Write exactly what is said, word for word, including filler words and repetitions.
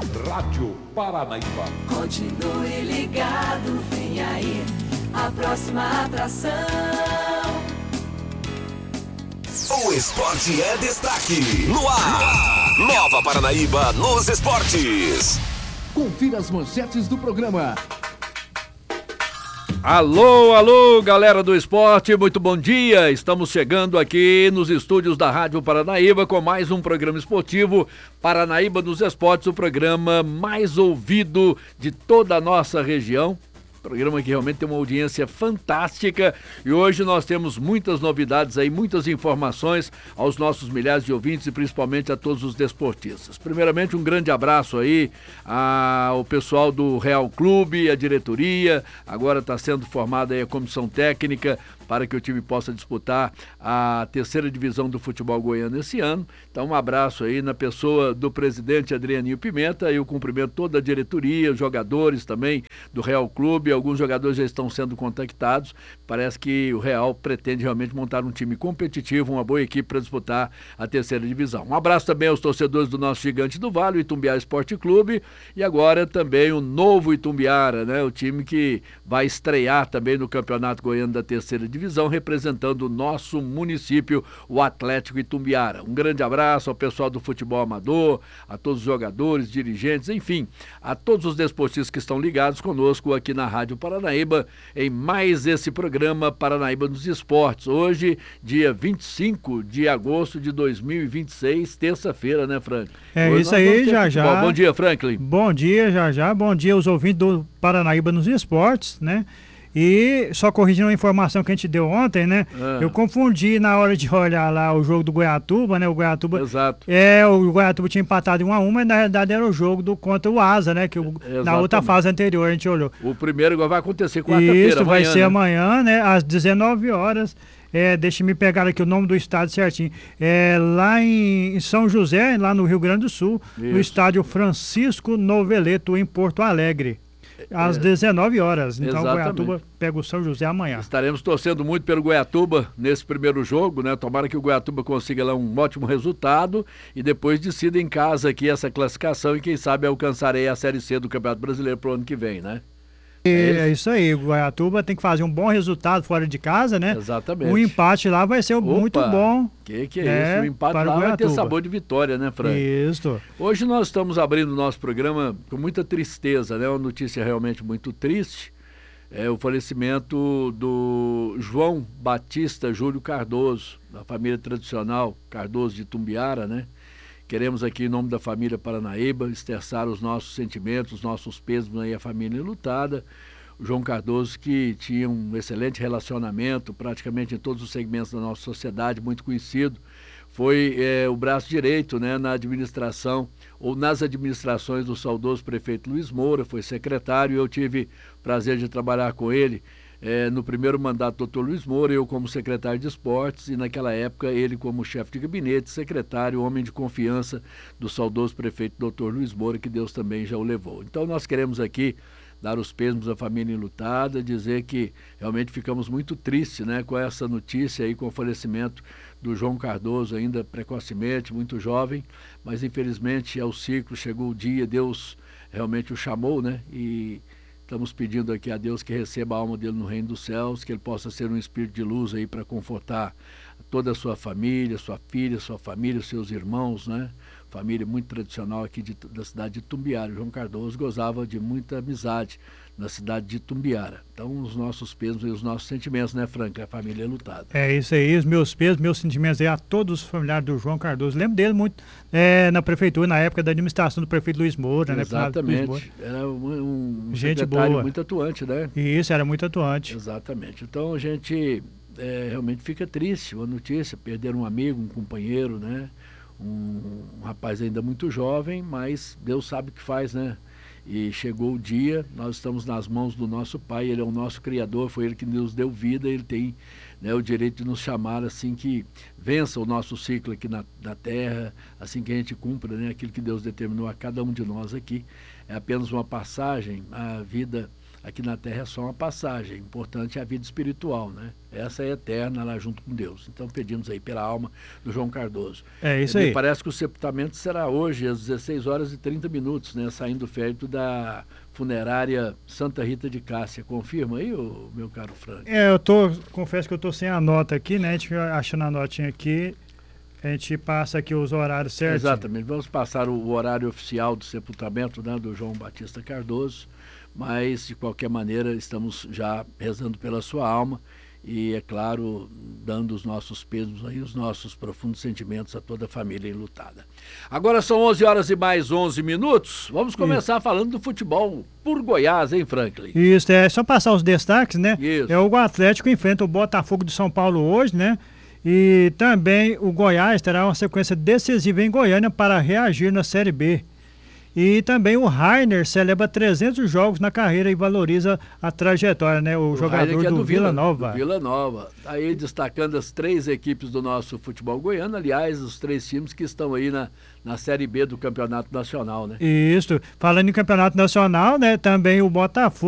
Rádio Paranaíba. Continue ligado, vem aí a próxima atração. O esporte é destaque no ar. Nova Paranaíba nos esportes. Confira as manchetes do programa. Alô, alô, galera do esporte, muito bom dia. Estamos chegando aqui nos estúdios da Rádio Paranaíba com mais um programa esportivo Paranaíba nos Esportes, o programa mais ouvido de toda a nossa região. Programa que realmente tem uma audiência fantástica e hoje nós temos muitas novidades aí, muitas informações aos nossos milhares de ouvintes e principalmente a todos os desportistas. Primeiramente, um grande abraço aí ao pessoal do Real Clube, a diretoria, agora está sendo formada aí a comissão técnica para que o time possa disputar a terceira divisão do futebol goiano esse ano. Então um abraço aí na pessoa do presidente Adrianinho Pimenta, eu cumprimento toda a diretoria, os jogadores também do Real Clube, alguns jogadores já estão sendo contactados, parece que o Real pretende realmente montar um time competitivo, uma boa equipe para disputar a terceira divisão. Um abraço também aos torcedores do nosso Gigante do Vale, o Itumbiara Esporte Clube, e agora também o novo Itumbiara, né? O time que vai estrear também no Campeonato Goiano da terceira divisão, representando o nosso município, o Atlético Itumbiara. Um grande abraço ao pessoal do futebol amador, a todos os jogadores, dirigentes, enfim, a todos os desportistas que estão ligados conosco aqui na Rádio Paranaíba, em mais esse programa Paranaíba nos Esportes. Hoje, dia vinte e cinco de agosto de dois mil e vinte e seis, terça-feira, né, Franklin? É Hoje isso aí, já já. Bom dia, Franklin. Bom dia, já já. Bom dia aos ouvintes do Paranaíba nos Esportes, né? E só corrigindo uma informação que a gente deu ontem, né? Ah. Eu confundi na hora de olhar lá o jogo do Goiatuba, né? O Goiatuba. Exato. É, o Goiatuba tinha empatado em um a um, mas na realidade era o jogo do, contra o Asa, né? Que o, na outra fase anterior a gente olhou. O primeiro vai acontecer quarta-feira. Isso, vai amanhã, ser né? amanhã, né? Às dezenove horas. É, deixa me pegar aqui o nome do estádio certinho. É lá em São José, lá no Rio Grande do Sul, Isso. no estádio Francisco Noveleto, em Porto Alegre. Às dezenove horas. Então o Goiatuba pega o São José amanhã. Estaremos torcendo muito pelo Goiatuba nesse primeiro jogo, né? Tomara que o Goiatuba consiga lá um ótimo resultado e depois decida em casa aqui essa classificação e quem sabe alcançar aí a Série C do Campeonato Brasileiro pro ano que vem, né? É, é isso aí, o Goiatuba tem que fazer um bom resultado fora de casa, né? Exatamente. O empate lá vai ser Opa, muito bom. Que que é, é isso? O empate lá vai ter sabor de vitória, né, Frank? Isso. Hoje nós estamos abrindo o nosso programa com muita tristeza, né? Uma notícia realmente muito triste. É o falecimento do João Batista Júlio Cardoso, da família tradicional Cardoso de Itumbiara, né? Queremos aqui, em nome da família Paranaíba, externar os nossos sentimentos, os nossos pêsames aí à família enlutada. O João Cardoso, que tinha um excelente relacionamento, praticamente em todos os segmentos da nossa sociedade, muito conhecido, foi é, o braço direito, né, na administração, ou nas administrações do saudoso prefeito Luiz Moura, foi secretário, e eu tive o prazer de trabalhar com ele É, no primeiro mandato do doutor Luiz Moura, eu como secretário de esportes e naquela época ele como chefe de gabinete, secretário, homem de confiança do saudoso prefeito doutor Luiz Moura, que Deus também já o levou. Então nós queremos aqui dar os pêsames à família enlutada, dizer que realmente ficamos muito tristes, né, com essa notícia aí, com o falecimento do João Cardoso, ainda precocemente, muito jovem, mas infelizmente ao ciclo chegou o dia, Deus realmente o chamou, né, e estamos pedindo aqui a Deus que receba a alma dele no reino dos céus, que ele possa ser um espírito de luz aí para confortar toda a sua família, sua filha, sua família, seus irmãos, né? Família muito tradicional aqui de, da cidade de Itumbiara. O João Cardoso gozava de muita amizade na cidade de Itumbiara. Então, os nossos pesos e os nossos sentimentos, né, Frank? A família é lutada. É isso aí, os meus pesos, meus sentimentos aí a todos os familiares do João Cardoso. Lembro dele muito é, na prefeitura, na época da administração do prefeito Luiz Moura, né? Exatamente. Luiz Moura. Era um, um gente secretário boa. muito atuante, né? Isso, era muito atuante. Exatamente. Então, a gente é, realmente fica triste, uma notícia, perder um amigo, um companheiro, né? Um, um rapaz ainda muito jovem, mas Deus sabe o que faz, né? E chegou o dia, nós estamos nas mãos do nosso Pai, Ele é o nosso Criador, foi Ele que nos deu vida, Ele tem, né, o direito de nos chamar assim que vença o nosso ciclo aqui na, na Terra, assim que a gente cumpra, né, aquilo que Deus determinou a cada um de nós aqui. É apenas uma passagem, a vida aqui na Terra é só uma passagem, importante é a vida espiritual, né? Essa é eterna lá junto com Deus. Então pedimos aí pela alma do João Cardoso. É isso Me aí. parece que o sepultamento será hoje às dezesseis horas e trinta minutos, né? Saindo do féretro da funerária Santa Rita de Cássia. Confirma aí, ô, meu caro Frank? É, eu tô, confesso que eu tô sem a nota aqui, né? A gente achando a notinha aqui, a gente passa aqui os horários certos. Exatamente. Vamos passar o horário oficial do sepultamento, né, do João Batista Cardoso, mas de qualquer maneira estamos já rezando pela sua alma e, é claro, dando os nossos pesos aí, os nossos profundos sentimentos a toda a família enlutada. Agora são onze horas e mais onze minutos. Vamos começar Isso. falando do futebol por Goiás, hein, Franklin? Isso, é só passar os destaques, né? Isso. É o Atlético enfrenta o Botafogo de São Paulo hoje, né? E também o Goiás terá uma sequência decisiva em Goiânia para reagir na Série B. E também o Rainer celebra trezentos jogos na carreira e valoriza a trajetória, né? O, o jogador é do, do Vila Nova. Do Vila Nova. Aí destacando as três equipes do nosso futebol goiano, aliás, os três times que estão aí na, na Série B do Campeonato Nacional, né? Isso. Falando em Campeonato Nacional, né? Também o Botafogo